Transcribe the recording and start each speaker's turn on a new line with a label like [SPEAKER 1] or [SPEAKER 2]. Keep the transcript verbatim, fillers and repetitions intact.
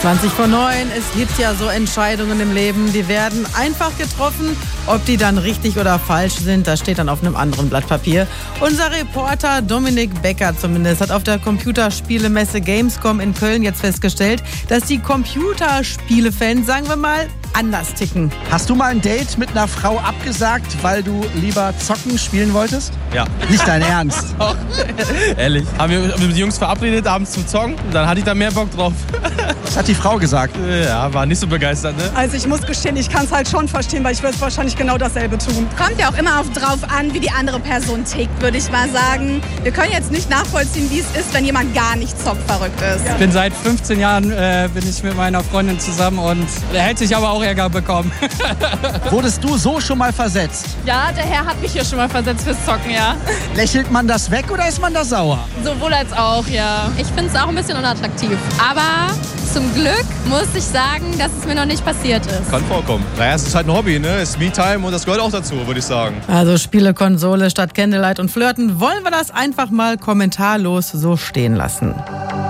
[SPEAKER 1] zwanzig vor neun, es gibt ja so Entscheidungen im Leben, die werden einfach getroffen. Ob die dann richtig oder falsch sind, das steht dann auf einem anderen Blatt Papier. Unser Reporter Dominik Becker zumindest hat auf der Computerspielemesse Gamescom in Köln jetzt festgestellt, dass die Computerspielefans, sagen wir mal, anders ticken.
[SPEAKER 2] Hast du mal ein Date mit einer Frau abgesagt, weil du lieber zocken spielen wolltest?
[SPEAKER 3] Ja.
[SPEAKER 2] Nicht dein Ernst?
[SPEAKER 3] Doch. Ehrlich. Haben wir mit den Jungs verabredet, abends zum Zocken. Dann hatte ich da mehr Bock drauf.
[SPEAKER 2] Was hat die Frau gesagt?
[SPEAKER 3] Ja, war nicht so begeistert, ne?
[SPEAKER 4] Also ich muss gestehen, ich kann es halt schon verstehen, weil ich würde wahrscheinlich genau dasselbe tun.
[SPEAKER 5] Kommt ja auch immer auf, drauf an, wie die andere Person tickt, würde ich mal sagen. Wir können jetzt nicht nachvollziehen, wie es ist, wenn jemand gar nicht zockverrückt ist.
[SPEAKER 6] Ich bin seit fünfzehn Jahren äh, bin ich mit meiner Freundin zusammen und der hätte sich aber auch Ärger bekommen.
[SPEAKER 2] Wurdest du so schon mal versetzt?
[SPEAKER 7] Ja, der Herr hat mich hier schon mal versetzt fürs Zocken, ja.
[SPEAKER 2] Lächelt man das weg oder ist man da sauer?
[SPEAKER 7] Sowohl als auch, ja.
[SPEAKER 8] Ich finde es auch ein bisschen unattraktiv. Aber zum Glück muss ich sagen, dass es mir noch nicht passiert ist.
[SPEAKER 3] Kann vorkommen. Naja, es ist halt ein Hobby, ne? Es ist Me-Time und das gehört auch dazu, würde ich sagen.
[SPEAKER 1] Also Spiele, Konsole statt Candlelight und Flirten. Wollen wir das einfach mal kommentarlos so stehen lassen?